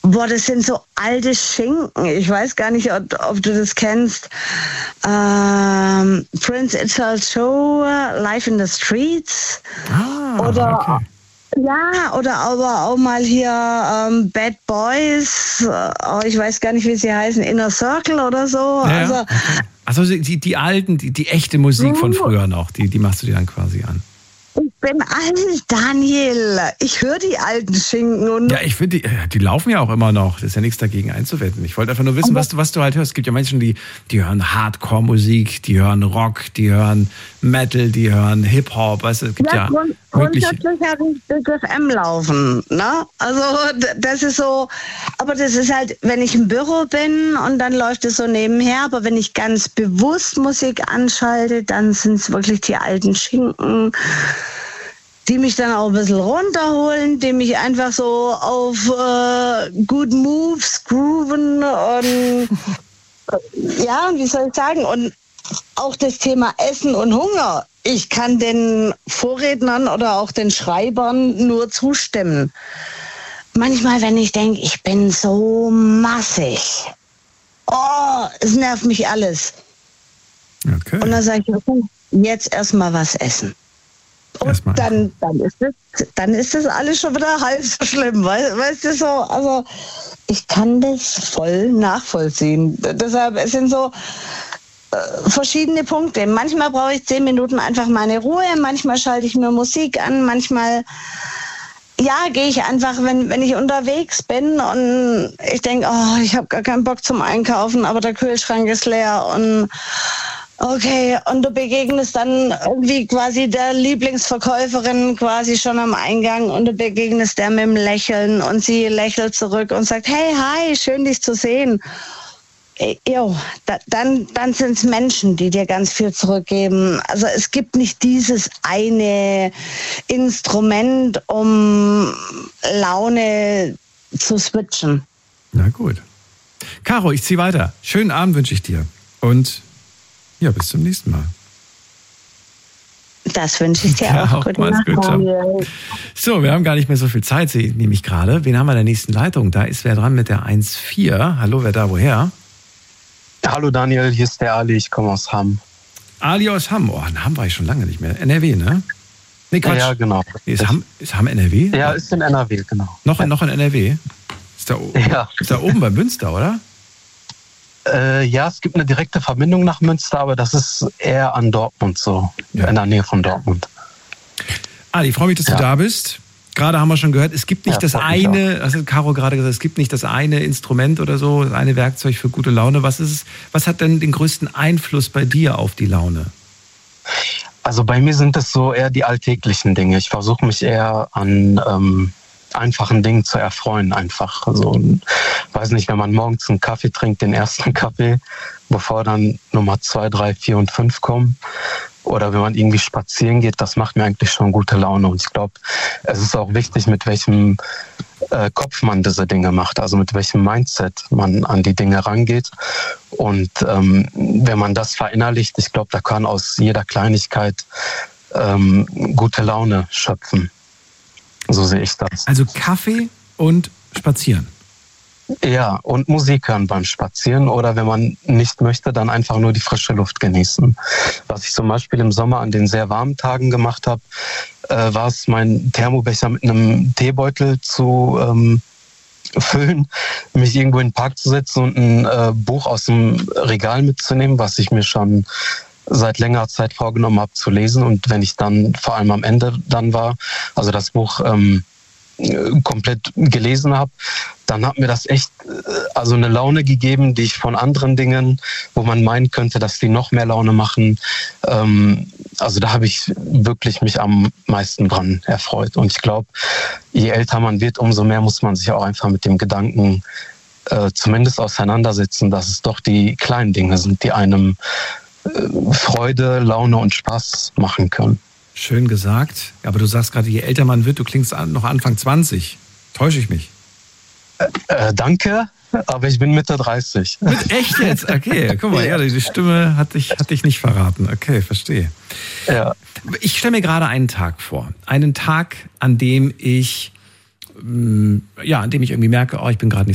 Boah, das sind so alte Schinken. Ich weiß gar nicht, ob du das kennst. Prince It's Show, Life in the Streets. Oder okay. ja, oder aber auch mal hier Bad Boys. Ich weiß gar nicht, wie sie heißen. Inner Circle oder so. Ja, also die alten, die echte Musik von früher noch, die machst du dir dann quasi an. Ich bin alt, Daniel. Ich höre die alten Schinken. Und ja, ich finde, die laufen ja auch immer noch. Das ist ja nichts dagegen einzuwenden. Ich wollte einfach nur wissen, was du halt hörst. Es gibt ja Menschen, die hören Hardcore-Musik, die hören Rock, die hören Metal, die hören Hip-Hop. Weißt du, es gibt ja grundsätzlich habe ich Big FM laufen. Ne? Also das ist so, aber das ist halt, wenn ich im Büro bin und dann läuft es so nebenher. Aber wenn ich ganz bewusst Musik anschalte, dann sind es wirklich die alten Schinken, die mich dann auch ein bisschen runterholen, die mich einfach so auf Good Moves grooven und ja, wie soll ich sagen, und auch das Thema Essen und Hunger. Ich kann den Vorrednern oder auch den Schreibern nur zustimmen. Manchmal, wenn ich denke, ich bin so massig, es nervt mich alles. Okay. Und dann sage ich, okay, jetzt erstmal was essen. Und dann ist das alles schon wieder halb so schlimm, weißt du so, also ich kann das voll nachvollziehen. Deshalb, es sind so verschiedene Punkte. Manchmal brauche ich 10 Minuten einfach meine Ruhe, manchmal schalte ich mir Musik an, manchmal gehe ich einfach, wenn ich unterwegs bin und ich denke, ich habe gar keinen Bock zum Einkaufen, aber der Kühlschrank ist leer und okay, und du begegnest dann irgendwie quasi der Lieblingsverkäuferin quasi schon am Eingang und du begegnest der mit dem Lächeln und sie lächelt zurück und sagt, hey, hi, schön dich zu sehen. Dann sind es Menschen, die dir ganz viel zurückgeben. Also es gibt nicht dieses eine Instrument, um Laune zu switchen. Na gut. Caro, ich ziehe weiter. Schönen Abend wünsche ich dir. Und ja, bis zum nächsten Mal. Das wünsche ich dir auch. Gute Nacht, gut. So, wir haben gar nicht mehr so viel Zeit, nehme ich gerade. Wen haben wir in der nächsten Leitung? Da ist wer dran mit der 1.4. Hallo, wer da, woher? Hallo Daniel, hier ist der Ali, ich komme aus Hamm. Ali aus Hamm, in Hamm war ich schon lange nicht mehr. NRW, ne? Nee, Quatsch. Ja, genau. Ist Hamm NRW? Ja, ist in NRW, genau. Noch in NRW? Ist da oben bei Münster, oder? Ja, es gibt eine direkte Verbindung nach Münster, aber das ist eher an Dortmund so, in der Nähe von Dortmund. Ali, ich freue mich, dass du da bist. Gerade haben wir schon gehört, es gibt nicht das eine, also Caro gerade gesagt, es gibt nicht das eine Instrument oder so, das eine Werkzeug für gute Laune. Was hat denn den größten Einfluss bei dir auf die Laune? Also bei mir sind es so eher die alltäglichen Dinge. Ich versuche mich eher an einfachen Dingen zu erfreuen einfach. Also, weiß nicht, wenn man morgens einen Kaffee trinkt, den ersten Kaffee, bevor dann Nummer 2, 3, 4 und 5 kommen. Oder wenn man irgendwie spazieren geht, das macht mir eigentlich schon gute Laune. Und ich glaube, es ist auch wichtig, mit welchem Kopf man diese Dinge macht, also mit welchem Mindset man an die Dinge rangeht. Und wenn man das verinnerlicht, ich glaube, da kann aus jeder Kleinigkeit gute Laune schöpfen. So sehe ich das. Also Kaffee und Spazieren. Ja, und Musik hören beim Spazieren oder wenn man nicht möchte, dann einfach nur die frische Luft genießen. Was ich zum Beispiel im Sommer an den sehr warmen Tagen gemacht habe, war es, meinen Thermobecher mit einem Teebeutel zu füllen, mich irgendwo in den Park zu setzen und ein Buch aus dem Regal mitzunehmen, was ich mir schon seit längerer Zeit vorgenommen habe zu lesen. Und wenn ich dann vor allem am Ende dann war, also das Buch komplett gelesen habe, dann hat mir das echt also eine Laune gegeben, die ich von anderen Dingen, wo man meinen könnte, dass die noch mehr Laune machen, also da habe ich wirklich mich am meisten dran erfreut. Und ich glaube, je älter man wird, umso mehr muss man sich auch einfach mit dem Gedanken zumindest auseinandersetzen, dass es doch die kleinen Dinge sind, die einem Freude, Laune und Spaß machen können. Schön gesagt. Aber du sagst gerade, je älter man wird, du klingst noch Anfang 20. Täusche ich mich? Danke, aber ich bin Mitte 30. Echt jetzt? Okay, guck mal, ja, die Stimme hat dich nicht verraten. Okay, verstehe. Ja. Ich stelle mir gerade einen Tag vor. Einen Tag, an dem ich irgendwie merke, ich bin gerade nicht